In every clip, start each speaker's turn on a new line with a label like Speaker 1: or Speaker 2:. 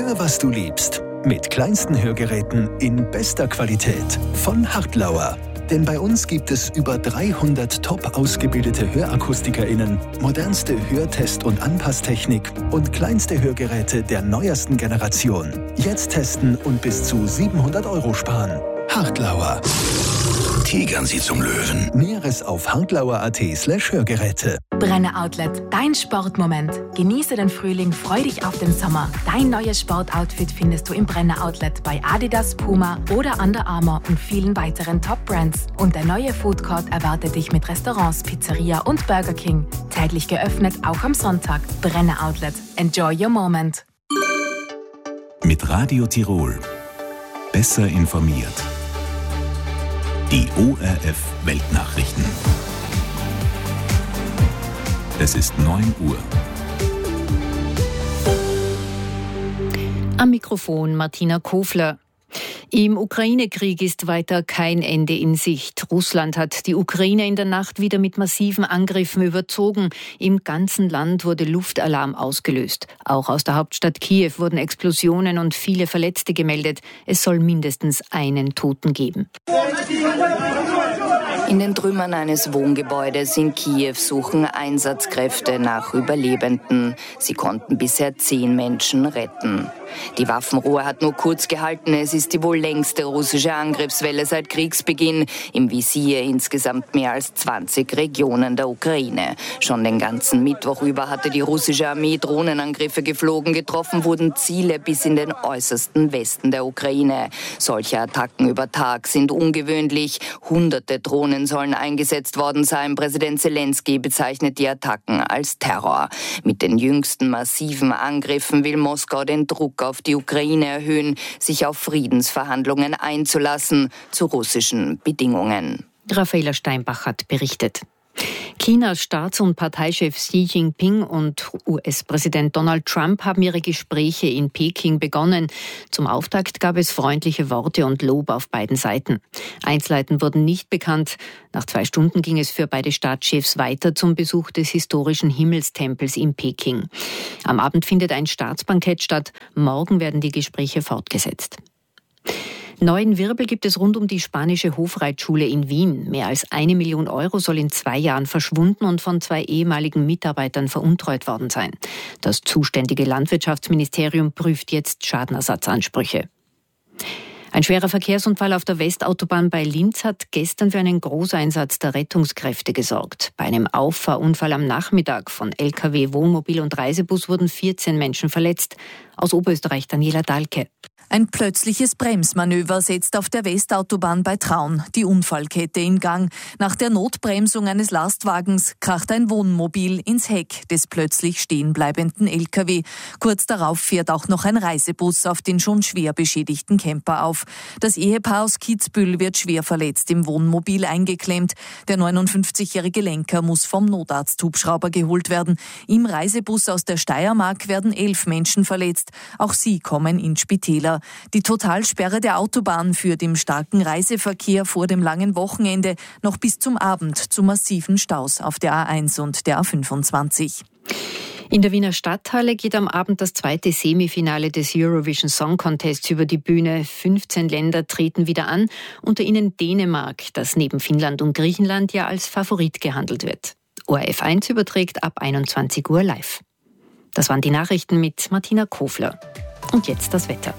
Speaker 1: Hör, was du liebst. Mit kleinsten Hörgeräten in bester Qualität von Hartlauer. Denn bei uns gibt es über 300 top ausgebildete HörakustikerInnen, modernste Hörtest- und Anpasstechnik und kleinste Hörgeräte der neuesten Generation. Jetzt testen und bis zu 700 € sparen. Hartlauer.
Speaker 2: Tigern Sie zum Löwen.
Speaker 1: Näheres auf hartlauer.at/Hörgeräte.
Speaker 3: Brenner Outlet, dein Sportmoment. Genieße den Frühling, freu dich auf den Sommer. Dein neues Sportoutfit findest du im Brenner Outlet bei Adidas, Puma oder Under Armour und vielen weiteren Top-Brands. Und der neue Food Court erwartet dich mit Restaurants, Pizzeria und Burger King. Täglich geöffnet, auch am Sonntag. Brenner Outlet. Enjoy your moment.
Speaker 2: Mit Radio Tirol. Besser informiert. Die ORF Weltnachrichten. Es ist 9 Uhr.
Speaker 4: Am Mikrofon Martina Kofler. Im Ukraine-Krieg ist weiter kein Ende in Sicht. Russland hat die Ukraine in der Nacht wieder mit massiven Angriffen überzogen. Im ganzen Land wurde Luftalarm ausgelöst. Auch aus der Hauptstadt Kiew wurden Explosionen und viele Verletzte gemeldet. Es soll mindestens einen Toten geben.
Speaker 5: In den Trümmern eines Wohngebäudes in Kiew suchen Einsatzkräfte nach Überlebenden. Sie konnten bisher 10 Menschen retten. Die Waffenruhe hat nur kurz gehalten. Es ist die wohl längste russische Angriffswelle seit Kriegsbeginn. Im Visier insgesamt mehr als 20 Regionen der Ukraine. Schon den ganzen Mittwoch über hatte die russische Armee Drohnenangriffe geflogen. Getroffen wurden Ziele bis in den äußersten Westen der Ukraine. Solche Attacken über Tag sind ungewöhnlich. Hunderte Drohnen sollen eingesetzt worden sein. Präsident Zelensky bezeichnet die Attacken als Terror. Mit den jüngsten massiven Angriffen will Moskau den Druck auf die Ukraine erhöhen, sich auf Friedensverhandlungen einzulassen zu russischen Bedingungen.
Speaker 4: Raffaela Steinbach hat berichtet. Chinas Staats- und Parteichef Xi Jinping und US-Präsident Donald Trump haben ihre Gespräche in Peking begonnen. Zum Auftakt gab es freundliche Worte und Lob auf beiden Seiten. Einzelheiten wurden nicht bekannt. Nach 2 Stunden ging es für beide Staatschefs weiter zum Besuch des historischen Himmelstempels in Peking. Am Abend findet ein Staatsbankett statt. Morgen werden die Gespräche fortgesetzt. Neuen Wirbel gibt es rund um die spanische Hofreitschule in Wien. Mehr als 1 Million € soll in 2 Jahren verschwunden und von 2 ehemaligen Mitarbeitern veruntreut worden sein. Das zuständige Landwirtschaftsministerium prüft jetzt Schadenersatzansprüche. Ein schwerer Verkehrsunfall auf der Westautobahn bei Linz hat gestern für einen Großeinsatz der Rettungskräfte gesorgt. Bei einem Auffahrunfall am Nachmittag von LKW, Wohnmobil und Reisebus wurden 14 Menschen verletzt. Aus Oberösterreich Daniela Dahlke.
Speaker 6: Ein plötzliches Bremsmanöver setzt auf der Westautobahn bei Traun die Unfallkette in Gang. Nach der Notbremsung eines Lastwagens kracht ein Wohnmobil ins Heck des plötzlich stehenbleibenden LKW. Kurz darauf fährt auch noch ein Reisebus auf den schon schwer beschädigten Camper auf. Das Ehepaar aus Kitzbühel wird schwer verletzt im Wohnmobil eingeklemmt. Der 59-jährige Lenker muss vom Notarzt-Hubschrauber geholt werden. Im Reisebus aus der Steiermark werden 11 Menschen verletzt. Auch sie kommen in Spitäler. Die Totalsperre der Autobahn führt im starken Reiseverkehr vor dem langen Wochenende noch bis zum Abend zu massiven Staus auf der A1 und der A25.
Speaker 4: In der Wiener Stadthalle geht am Abend das 2. Semifinale des Eurovision Song Contests über die Bühne. 15 Länder treten wieder an, unter ihnen Dänemark, das neben Finnland und Griechenland ja als Favorit gehandelt wird. ORF 1 überträgt ab 21 Uhr live. Das waren die Nachrichten mit Martina Kofler. Und jetzt das Wetter.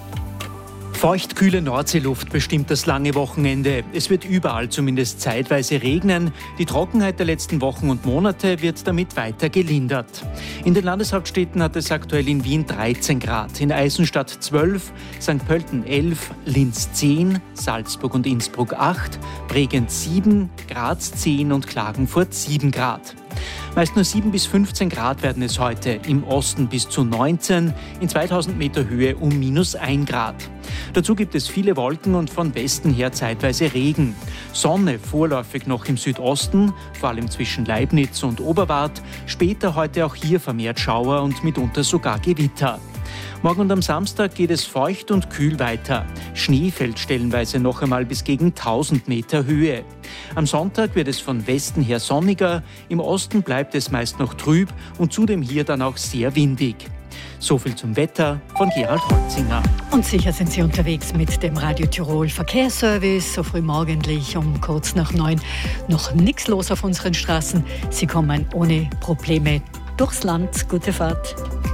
Speaker 7: Feuchtkühle Nordseeluft bestimmt das lange Wochenende. Es wird überall zumindest zeitweise regnen. Die Trockenheit der letzten Wochen und Monate wird damit weiter gelindert. In den Landeshauptstädten hat es aktuell in Wien 13 Grad, in Eisenstadt 12, St. Pölten 11, Linz 10, Salzburg und Innsbruck 8, Bregenz 7, Graz 10 und Klagenfurt 7 Grad. Meist nur 7 bis 15 Grad werden es heute, im Osten bis zu 19, in 2000 Meter Höhe um -1 Grad. Dazu gibt es viele Wolken und von Westen her zeitweise Regen. Sonne vorläufig noch im Südosten, vor allem zwischen Leibniz und Oberwart, später heute auch hier vermehrt Schauer und mitunter sogar Gewitter. Morgen und am Samstag geht es feucht und kühl weiter. Schnee fällt stellenweise noch einmal bis gegen 1000 Meter Höhe. Am Sonntag wird es von Westen her sonniger, im Osten bleibt es meist noch trüb und zudem hier dann auch sehr windig. So viel zum Wetter von Gerald Holzinger.
Speaker 8: Und sicher sind Sie unterwegs mit dem Radio Tirol Verkehrsservice, so früh morgendlich um kurz nach 9. Noch nichts los auf unseren Straßen. Sie kommen ohne Probleme durchs Land. Gute Fahrt.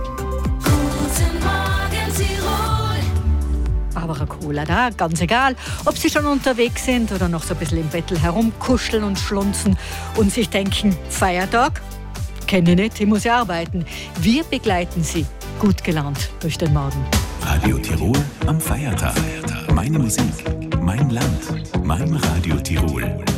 Speaker 8: Aber eine Cola da, ganz egal, ob Sie schon unterwegs sind oder noch so ein bisschen im Bettel herumkuscheln und schlunzen und sich denken, Feiertag? Kenne ich nicht, ich muss ja arbeiten. Wir begleiten Sie gut gelaunt durch den Morgen.
Speaker 2: Radio Tirol am Feiertag. Meine Musik, mein Land, mein Radio Tirol.